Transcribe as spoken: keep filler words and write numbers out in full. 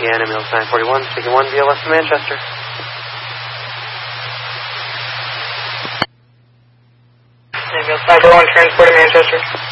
Indiana, Mills nine forty-one, speaking one, V L S to Manchester. Mills nine forty-one, transport to Manchester.